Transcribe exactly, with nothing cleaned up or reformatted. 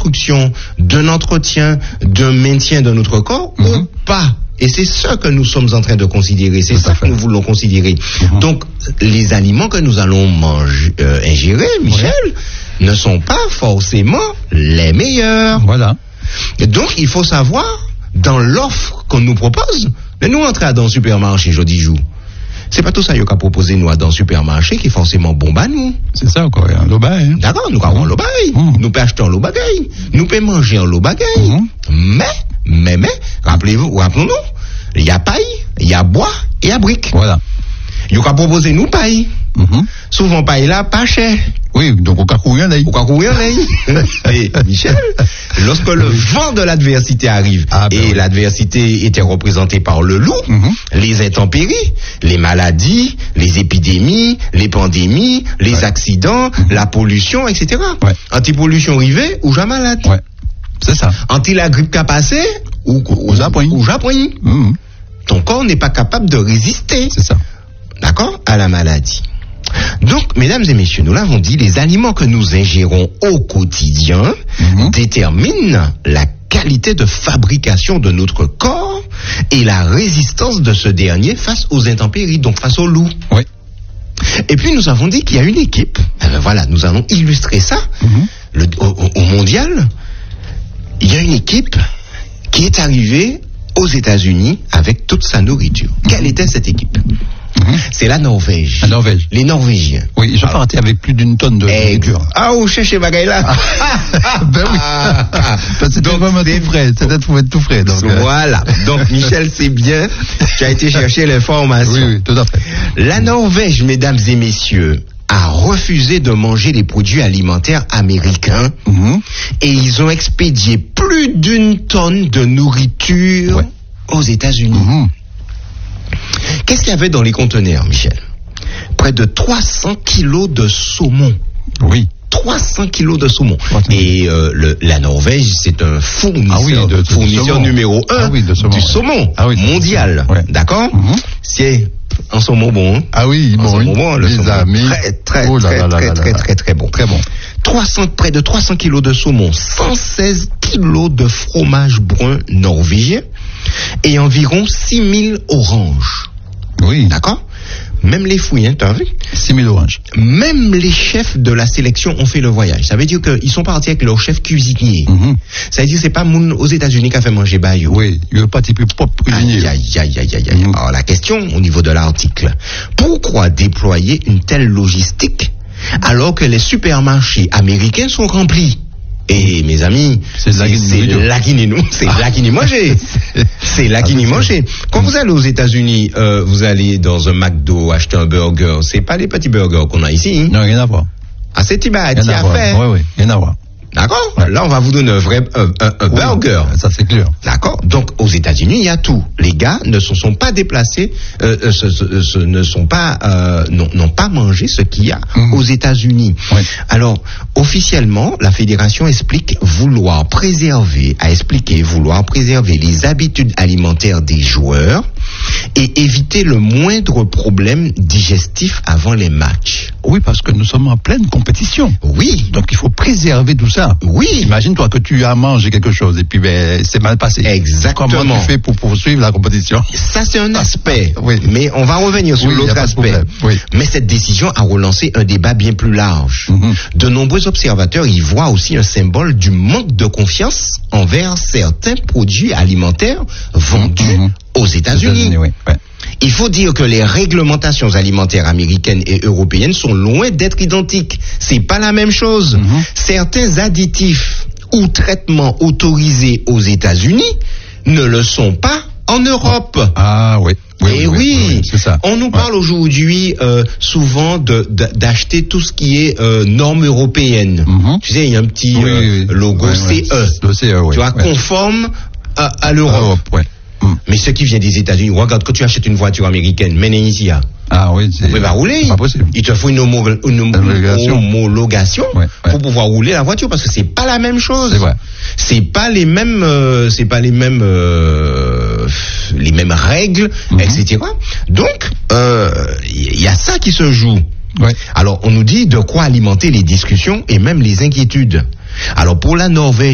construction, d'un entretien, d'un maintien de notre corps mm-hmm. ou pas. Et c'est ça que nous sommes en train de considérer, c'est Tout ça que nous voulons considérer. Mm-hmm. Donc, les aliments que nous allons manger, euh, ingérer, Michel, ouais. ne sont pas forcément les meilleurs. Voilà. Et donc, il faut savoir, dans l'offre qu'on nous propose, mais nous entrer dans le supermarché, je dis jour. C'est pas tout ça qu'on a proposé nous dans le supermarché qui est forcément bon bah nous. C'est ça encore, un lot bagaille. Hein? D'accord, nous avons un lot bagaille. Mmh. Nous pouvons acheter un lot bagaille. Nous pouvons manger un lot bagaille. Mmh. Mais, mais, mais, rappelez-vous, rappelons-nous, il y a paille, il y a bois et il y a brique. Voilà. Ils ont proposé nous paille. Mmh. Souvent paille là, pas cher. Oui, donc au cas où il y en a. Au cas où il y en a. Mais Michel, lorsque le vent de l'adversité arrive, ah, ben et oui. l'adversité était représentée par le loup, mm-hmm. les intempéries, les maladies, les épidémies, les pandémies, les ouais. accidents, mm-hmm. la pollution, et cetera. Ouais. Anti-pollution rivée ou jamais malade. Ouais. C'est ça. Anti la grippe qui a passé ou ou Japon. Ou Japon. Mm-hmm. Ton corps n'est pas capable de résister. C'est ça. D'accord, à la maladie. Donc, mesdames et messieurs, nous l'avons dit, les aliments que nous ingérons au quotidien mmh. déterminent la qualité de fabrication de notre corps et la résistance de ce dernier face aux intempéries, donc face aux loups. Oui. Et puis, nous avons dit qu'il y a une équipe. Eh bien, voilà, nous allons illustrer ça. Mmh. Le, au, au mondial, il y a une équipe qui est arrivée aux États-Unis avec toute sa nourriture. Mmh. Quelle était cette équipe ? Mmh. C'est la Norvège. La Norvège. Les Norvégiens. Oui, ils sont partis avec plus d'une tonne de nourriture. Ah, vous cherchez bagaille là. Ben oui. C'était donc, vraiment tout frais. C'était tout, tout frais. Donc, voilà. Donc, Michel, c'est bien. Tu as été chercher l'information. Oui, oui, tout à fait. La Norvège, mesdames et messieurs, a refusé de manger les produits alimentaires américains mmh. et ils ont expédié plus d'une tonne de nourriture ouais. aux États-Unis. Mmh. Qu'est-ce qu'il y avait dans les conteneurs, Michel ? Près de trois cents kilos de saumon. Oui. trois cents kilos de saumon. Et euh, le, la Norvège, c'est un fournisseur, ah oui, de, de, fournisseur de numéro un ah oui, de saumon, du saumon ah oui, mondial. Ouais. D'accord ? mm-hmm. C'est un saumon bon. Hein. Ah oui, bon, oui. bon le les saumon amis. Très, très, oh là très, là là très, là très, là. très, très, très bon. Très bon. trois cents, près de trois cents kilos de saumon, cent seize kilos de fromage brun norvégien et environ six mille oranges. Oui. D'accord ? Même les fouilles, hein, t'as vu ? six mille oranges. Même les chefs de la sélection ont fait le voyage. Ça veut dire qu'ils sont partis avec leur chef cuisinier. Mm-hmm. Ça veut dire que c'est pas moun aux États-Unis qui a fait manger Bayou. Oui, il n'est pas typé propre cuisinier. Aïe, aïe, aïe, aïe, aïe. Mm-hmm. Alors, la question au niveau de l'article. Pourquoi déployer une telle logistique alors que les supermarchés américains sont remplis ? Et mes amis, c'est, c'est la Guinée, c'est la Guinée mangée. C'est la Guinée mangée. Quand vous allez aux États-Unis, euh, vous allez dans un McDo acheter un burger. C'est pas les petits burgers qu'on a ici. Hein? Non, rien à voir. Ah, c'est tibati à faire. Oui, oui, rien à voir. D'accord. Ouais. Là, on va vous donner un vrai un, un, un oui, burger. Ça, c'est clair. D'accord. Donc, aux États-Unis, il y a tout. Les gars ne se sont pas déplacés, euh, se, se, se, ne sont pas, euh, n'ont, n'ont pas mangé ce qu'il y a mmh. aux États-Unis. Oui. Alors, officiellement, la fédération explique vouloir préserver, a expliqué vouloir préserver les habitudes alimentaires des joueurs et éviter le moindre problème digestif avant les matchs. Oui, parce que nous sommes en pleine compétition. Oui. Donc, il faut préserver tout ça. Oui. Imagine-toi que tu as mangé quelque chose et puis ben, c'est mal passé. Exactement. Comment tu fais pour poursuivre la compétition ? Ça, c'est un aspect. Ah, oui. Mais on va revenir sur oui, l'autre aspect. Oui. Mais cette décision a relancé un débat bien plus large. Mm-hmm. De nombreux observateurs y voient aussi un symbole du manque de confiance envers certains produits alimentaires vendus mm-hmm. aux États-Unis. États-Unis oui. Ouais. Il faut dire que les réglementations alimentaires américaines et européennes sont loin d'être identiques. C'est pas la même chose. Mm-hmm. Certains additifs ou traitements autorisés aux États-Unis ne le sont pas en Europe. Ah oui. Oui, Et oui, oui, oui, oui c'est ça. On nous parle ouais. aujourd'hui euh, souvent de, de, d'acheter tout ce qui est euh, normes européennes. Mm-hmm. Tu sais, il y a un petit oui, euh, oui. logo ouais, C E. Le C E, oui. Tu vois, ouais. conforme à, à l'Europe. Europe, ouais. Mais ce qui vient des États-Unis, regarde, quand tu achètes une voiture américaine, mène ici, ah oui, c'est. On peut pas rouler. C'est pas possible. Il te faut une, homo- une homologation, homologation ouais, ouais. pour pouvoir rouler la voiture parce que c'est pas la même chose. C'est vrai. C'est pas les mêmes, euh, c'est pas les mêmes, euh, les mêmes règles, mm-hmm. et cetera. Donc, il euh, y a ça qui se joue. Ouais. Alors, on nous dit de quoi alimenter les discussions et même les inquiétudes. Alors, pour la Norvège,